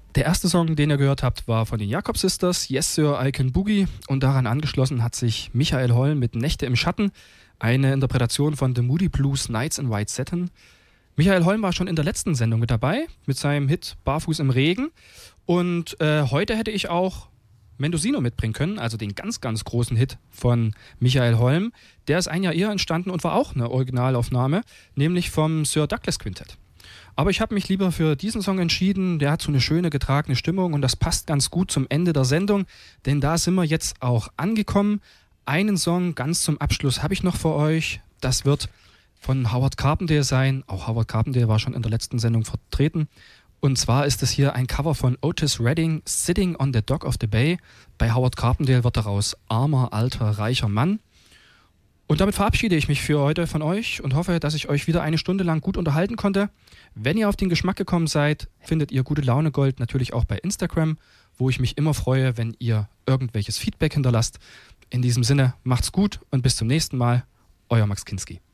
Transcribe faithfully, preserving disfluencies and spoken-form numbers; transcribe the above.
Der erste Song, den ihr gehört habt, war von den Jakob Sisters, Yes Sir, I Can Boogie. Und daran angeschlossen hat sich Michael Holm mit Nächte im Schatten, eine Interpretation von The Moody Blues Nights in White Satin. Michael Holm war schon in der letzten Sendung mit dabei, mit seinem Hit Barfuß im Regen. Und äh, heute hätte ich auch Mendocino mitbringen können, also den ganz, ganz großen Hit von Michael Holm. Der ist ein Jahr eher entstanden und war auch eine Originalaufnahme, nämlich vom Sir Douglas Quintett. Aber ich habe mich lieber für diesen Song entschieden. Der hat so eine schöne getragene Stimmung und das passt ganz gut zum Ende der Sendung, denn da sind wir jetzt auch angekommen. Einen Song ganz zum Abschluss habe ich noch für euch. Das wird von Howard Carpendale sein. Auch Howard Carpendale war schon in der letzten Sendung vertreten. Und zwar ist es hier ein Cover von Otis Redding, Sitting on the Dock of the Bay. Bei Howard Carpendale wird daraus armer, alter, reicher Mann. Und damit verabschiede ich mich für heute von euch und hoffe, dass ich euch wieder eine Stunde lang gut unterhalten konnte. Wenn ihr auf den Geschmack gekommen seid, findet ihr Gute Laune Gold natürlich auch bei Instagram, wo ich mich immer freue, wenn ihr irgendwelches Feedback hinterlasst. In diesem Sinne, macht's gut und bis zum nächsten Mal. Euer Max Kinski.